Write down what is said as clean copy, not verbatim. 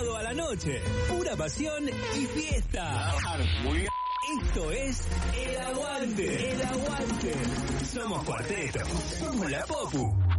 sábado a la noche. Pura pasión y fiesta. Esto es El Aguante. El Aguante. Somos Cuarteto. Somos la Popu.